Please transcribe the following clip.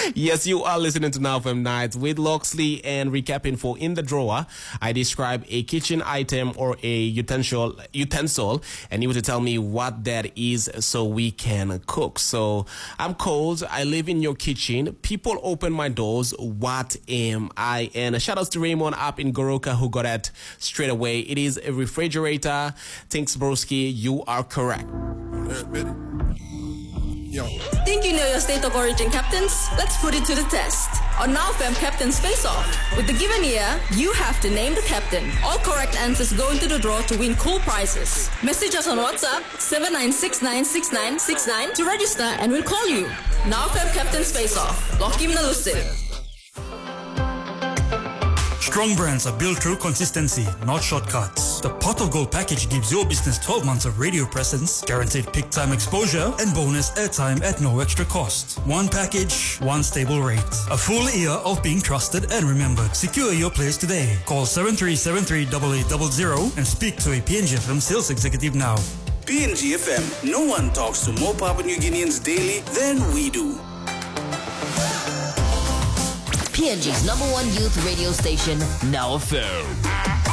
Yes, you are listening to Now FM Nights with Loxley, and recapping for In the Drawer, I describe a kitchen item or a utensil, and you have to tell me what that is so we can cook. So, I'm cold, I live in your kitchen, people open my doors, what am I? And shout outs to Raymond up in Goroka who got that straight away. It is a refrigerator. Thanks, Broski, you are correct. Yo. Think you know your state of origin, captains? Let's put it to the test. On Now FM Captain's Face Off. With the given year, you have to name the captain. All correct answers go into the draw to win cool prizes. Message us on WhatsApp 79696969 to register and we'll call you. Now FM Captain's Face Off. Lock-in Nalusin. Strong brands are built through consistency, not shortcuts. The Pot of Gold package gives your business 12 months of radio presence, guaranteed peak time exposure, and bonus airtime at no extra cost. One package, one stable rate. A full year of being trusted and remembered. Secure your place today. Call 73738800 and speak to a PNG FM sales executive now. PNG FM, no one talks to more Papua New Guineans daily than we do. PNG's #1 youth radio station, Now FM.